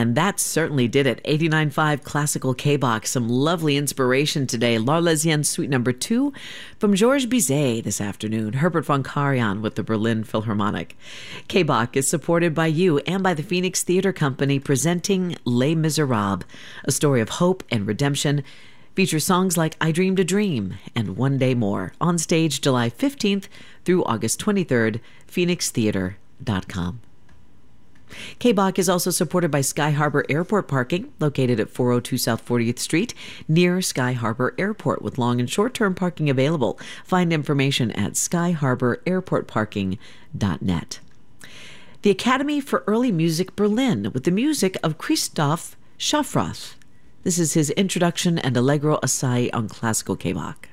And that certainly did it. 89.5 Classical K-Bach. Some lovely inspiration today. L'Arlésienne Suite Number 2 from Georges Bizet this afternoon. Herbert von Karajan with the Berlin Philharmonic. K-Bach is supported by you and by the Phoenix Theater Company, presenting Les Miserables, a story of hope and redemption. Features songs like I Dreamed a Dream and One Day More. On stage July 15th through August 23rd, phoenixtheater.com. K-Bach is also supported by Sky Harbor Airport Parking, located at 402 South 40th Street, near Sky Harbor Airport, with long and short-term parking available. Find information at skyharbor.airportparking.net. The Academy for Early Music Berlin, with the music of Christoph Schaffrath. This is his introduction and Allegro Assai on Classical K-Bach.